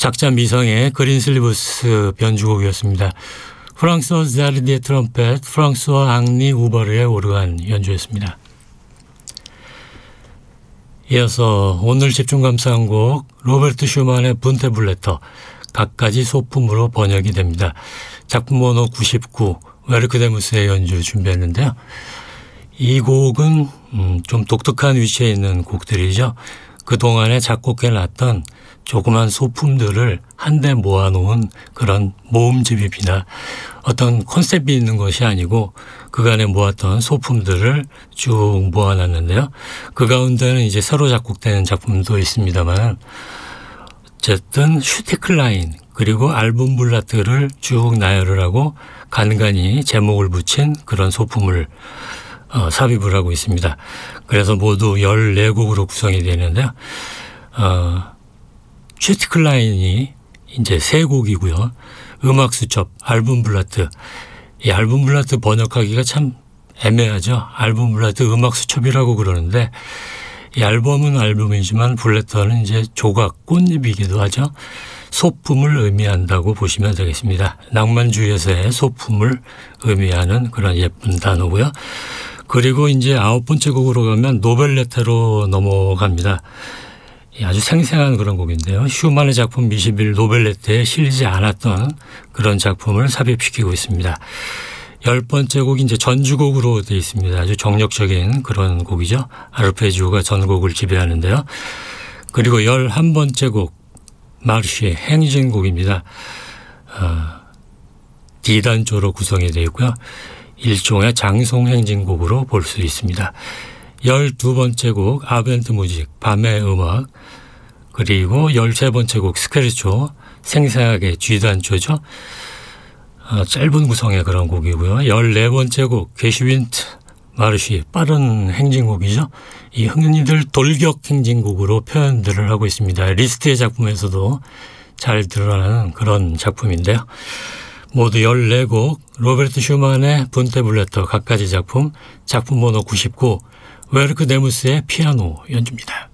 작자 미성의 그린슬리브스 변주곡이었습니다. 프랑스어 자르디의 트럼펫, 프랑스어 앙리 우버르의 오르간 연주였습니다. 이어서 오늘 집중 감상한 곡 로베르트 슈만의 분테블레터 갖가지 소품으로 번역이 됩니다. 작품 번호 99 웨르크데무스의 연주 준비했는데요. 이 곡은 좀 독특한 위치에 있는 곡들이죠. 그동안에 작곡해 놨던 조그만 소품들을 한데 모아놓은 그런 모음집입니다. 어떤 컨셉이 있는 것이 아니고 그간에 모았던 소품들을 쭉 모아놨는데요. 그 가운데는 이제 새로 작곡되는 작품도 있습니다만 어쨌든 슈티클라인 그리고 앨범 블라트를 쭉 나열을 하고 간간히 제목을 붙인 그런 소품을 삽입을 하고 있습니다. 그래서 모두 14곡으로 구성이 되는데요. 슈티클라인이 이제 3곡이고요. 음악 수첩, 앨범 블라트. 이 앨범 블라트 번역하기가 참 애매하죠. 앨범 블라트 음악 수첩이라고 그러는데 이 앨범은 앨범이지만 블라트는 이제 조각, 꽃잎이기도 하죠. 소품을 의미한다고 보시면 되겠습니다. 낭만주의에서의 소품을 의미하는 그런 예쁜 단어고요. 그리고 이제 9번째 곡으로 가면 노벨레테로 넘어갑니다. 아주 생생한 그런 곡인데요. 슈만의 작품 미시빌 노벨레테에 실리지 않았던 그런 작품을 삽입시키고 있습니다. 10번째 곡이 이제 전주곡으로 되어 있습니다. 아주 정력적인 그런 곡이죠. 아르페지오가 전곡을 지배하는데요. 그리고 11번째 곡 마르시의 행진곡입니다. D단조로 구성이 되어 있고요. 일종의 장송행진곡으로 볼 수 있습니다. 12번째 곡 아벤트 무직 밤의 음악 그리고 13번째 곡 스케르초 생생하게 G단조죠. 짧은 구성의 그런 곡이고요. 14번째 곡 게슈윈트 마르시 빠른 행진곡이죠. 이 흔히들 돌격 행진곡으로 표현들을 하고 있습니다. 리스트의 작품에서도 잘 드러나는 그런 작품인데요. 모두 14곡 로베르트 슈만의 분테블레터 갖가지 작품 번호 99 웨르크데무스의 피아노 연주입니다.